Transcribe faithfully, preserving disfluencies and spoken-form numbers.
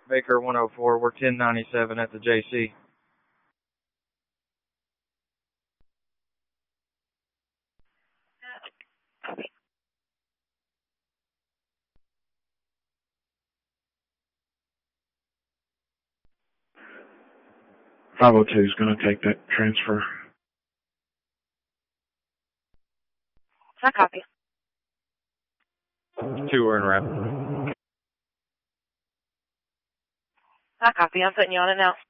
Baker one oh four, we're ten ninety-seven at the J C. five oh two is going to take that transfer. I copy. Two are in wrap. I copy. I'm putting you on it now.